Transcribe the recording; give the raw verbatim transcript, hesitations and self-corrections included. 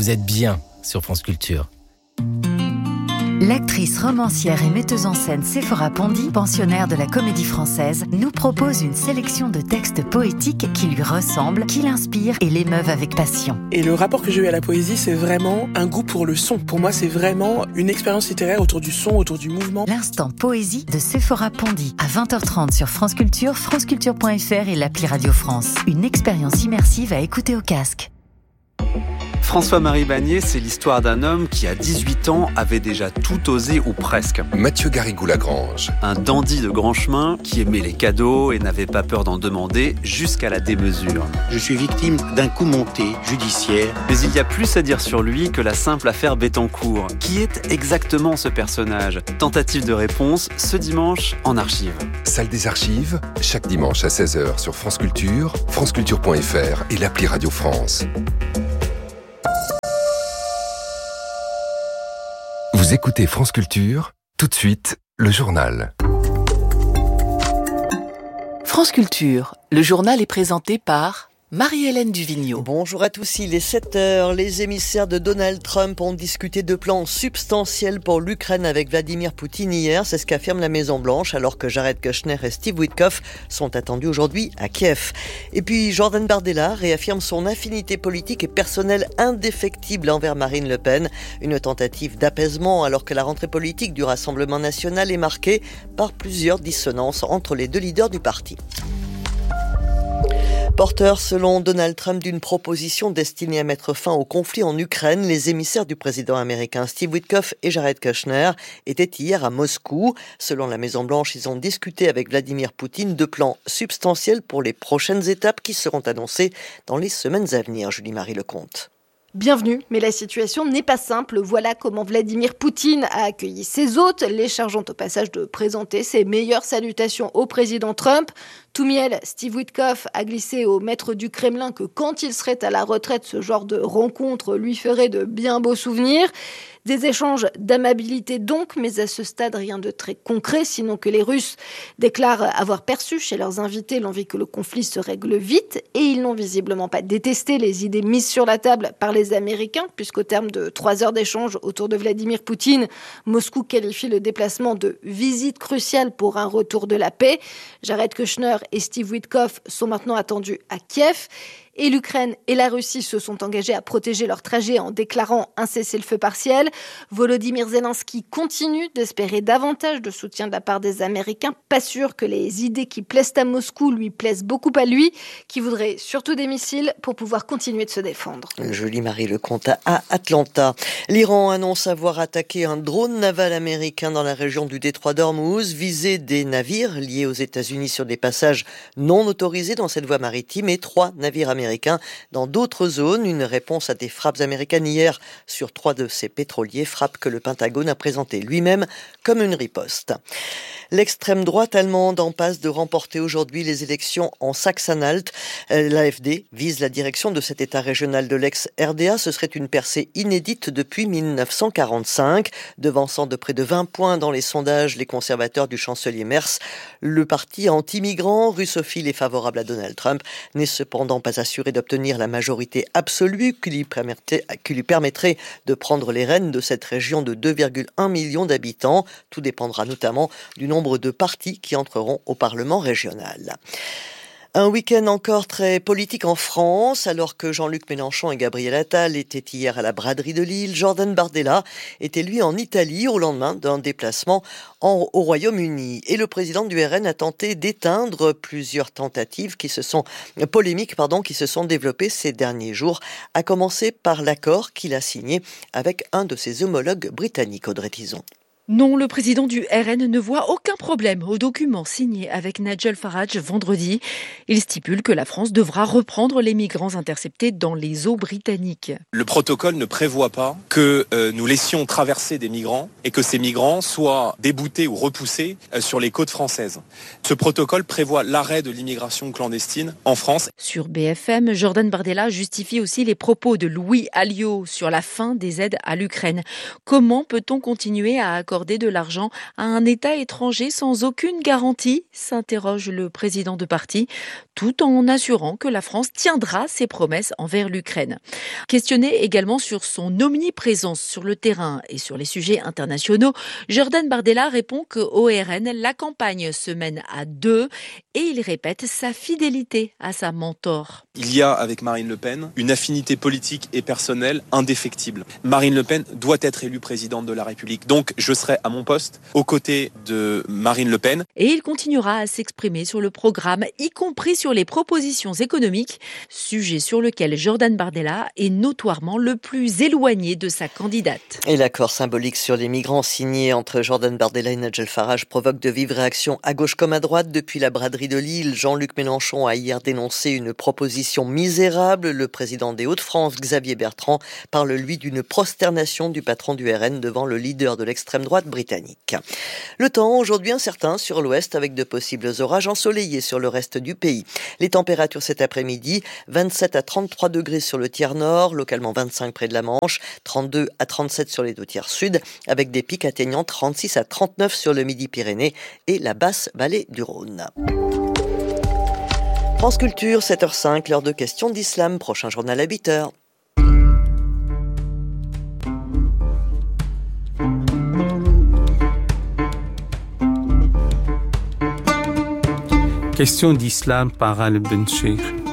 vous êtes bien sur France Culture. L'actrice, romancière et metteuse en scène Séphora Pondy, pensionnaire de la Comédie Française, nous propose une sélection de textes poétiques qui lui ressemblent, qui l'inspirent et l'émeuvent avec passion. Et le rapport que j'ai eu à la poésie, c'est vraiment un goût pour le son. Pour moi, c'est vraiment une expérience littéraire autour du son, autour du mouvement. L'instant poésie de Séphora Pondy, à vingt heures trente sur France Culture, franceculture point f r et l'appli Radio France. Une expérience immersive à écouter au casque. François-Marie Bagné, c'est l'histoire d'un homme qui, à dix-huit ans, avait déjà tout osé ou presque. Mathieu Garrigou-Lagrange. Un dandy de grand chemin qui aimait les cadeaux et n'avait pas peur d'en demander jusqu'à la démesure. Je suis victime d'un coup monté judiciaire. Mais il y a plus à dire sur lui que la simple affaire Bettencourt. Qui est exactement ce personnage ? Tentative de réponse ce dimanche en archive. Salle des archives, chaque dimanche à seize heures sur France Culture, franceculture point f r et l'appli Radio France. Vous écoutez France Culture, tout de suite, le journal. France Culture, le journal est présenté par Marie-Hélène Duvigneau. Bonjour à tous, il est sept heures. Les émissaires de Donald Trump ont discuté de plans substantiels pour l'Ukraine avec Vladimir Poutine hier. C'est ce qu'affirme la Maison-Blanche, alors que Jared Kushner et Steve Witkoff sont attendus aujourd'hui à Kiev. Et puis Jordan Bardella réaffirme son affinité politique et personnelle indéfectible envers Marine Le Pen. Une tentative d'apaisement alors que la rentrée politique du Rassemblement national est marquée par plusieurs dissonances entre les deux leaders du parti. Porteur, selon Donald Trump, d'une proposition destinée à mettre fin au conflit en Ukraine, les émissaires du président américain Steve Witkoff et Jared Kushner étaient hier à Moscou. Selon la Maison-Blanche, ils ont discuté avec Vladimir Poutine de plans substantiels pour les prochaines étapes qui seront annoncées dans les semaines à venir. Julie-Marie Lecomte. Bienvenue, mais la situation n'est pas simple. Voilà comment Vladimir Poutine a accueilli ses hôtes, les chargeant au passage de présenter ses meilleures salutations au président Trump. Tout miel, Steve Witkoff a glissé au maître du Kremlin que quand il serait à la retraite, ce genre de rencontre lui ferait de bien beaux souvenirs. Des échanges d'amabilité donc, mais à ce stade, rien de très concret, sinon que les Russes déclarent avoir perçu chez leurs invités l'envie que le conflit se règle vite, et ils n'ont visiblement pas détesté les idées mises sur la table par les Américains, puisqu'au terme de trois heures d'échange autour de Vladimir Poutine, Moscou qualifie le déplacement de visite cruciale pour un retour de la paix. Jared Kushner et Steve Witkoff sont maintenant attendus à Kiev. Et l'Ukraine et la Russie se sont engagés à protéger leur trajet en déclarant un cessez-le-feu partiel. Volodymyr Zelensky continue d'espérer davantage de soutien de la part des Américains. Pas sûr que les idées qui plaisent à Moscou lui plaisent beaucoup à lui, qui voudrait surtout des missiles pour pouvoir continuer de se défendre. Julie-Marie Lecomte à Atlanta. L'Iran annonce avoir attaqué un drone naval américain dans la région du détroit d'Ormuz, visé des navires liés aux États-Unis sur des passages non autorisés dans cette voie maritime et trois navires américains dans d'autres zones. Une réponse à des frappes américaines hier sur trois de ces pétroliers, frappes que le Pentagone a présentées lui-même comme une riposte. L'extrême droite allemande en passe de remporter aujourd'hui les élections en Saxe-Anhalt. L'A F D vise la direction de cet État régional de l'ex-R D A. Ce serait une percée inédite depuis mille neuf cent quarante-cinq, devançant de près de vingt points dans les sondages les conservateurs du chancelier Merz. Le parti anti-migrant, russophile et favorable à Donald Trump n'est cependant pas assuré d'obtenir la majorité absolue qui lui permettrait, qui lui permettrait de prendre les rênes de cette région de deux virgule un millions d'habitants. Tout dépendra notamment du nombre de partis qui entreront au Parlement régional. Un week-end encore très politique en France, alors que Jean-Luc Mélenchon et Gabriel Attal étaient hier à la braderie de Lille. Jordan Bardella était lui en Italie au lendemain d'un déplacement en, au Royaume-Uni. Et le président du R N a tenté d'éteindre plusieurs tentatives qui se sont, polémiques, pardon, qui se sont développées ces derniers jours, à commencer par l'accord qu'il a signé avec un de ses homologues britanniques, Audrey Tison. Non, le président du R N ne voit aucun problème au document signé avec Nigel Farage vendredi. Il stipule que la France devra reprendre les migrants interceptés dans les eaux britanniques. Le protocole ne prévoit pas que euh, nous laissions traverser des migrants et que ces migrants soient déboutés ou repoussés euh, sur les côtes françaises. Ce protocole prévoit l'arrêt de l'immigration clandestine en France. Sur B F M, Jordan Bardella justifie aussi les propos de Louis Alliot sur la fin des aides à l'Ukraine. Comment peut-on continuer à accorder d'accorder de l'argent à un État étranger sans aucune garantie, s'interroge le président de parti, tout en assurant que la France tiendra ses promesses envers l'Ukraine. Questionné également sur son omniprésence sur le terrain et sur les sujets internationaux, Jordan Bardella répond qu'au R N, la campagne se mène à deux et il répète sa fidélité à sa mentor. Il y a avec Marine Le Pen une affinité politique et personnelle indéfectible. Marine Le Pen doit être élue présidente de la République. Donc je serai à mon poste aux côtés de Marine Le Pen. Et il continuera à s'exprimer sur le programme, y compris sur les propositions économiques, sujet sur lequel Jordan Bardella est notoirement le plus éloigné de sa candidate. Et l'accord symbolique sur les migrants signé entre Jordan Bardella et Nigel Farage provoque de vives réactions à gauche comme à droite. Depuis la braderie de Lille, Jean-Luc Mélenchon a hier dénoncé une proposition misérable. Le président des Hauts-de-France, Xavier Bertrand, parle lui d'une prosternation du patron du R N devant le leader de l'extrême droite britannique. Le temps aujourd'hui incertain sur l'ouest avec de possibles orages ensoleillés sur le reste du pays. Les températures cet après-midi, vingt-sept à trente-trois degrés sur le tiers nord, localement vingt-cinq près de la Manche, trente-deux à trente-sept sur les deux tiers sud, avec des pics atteignant trente-six à trente-neuf sur le Midi-Pyrénées et la basse vallée du Rhône. France Culture, sept heures cinq, l'heure de questions d'islam. Prochain journal à huit heures. Question d'islam par Al-Benchir.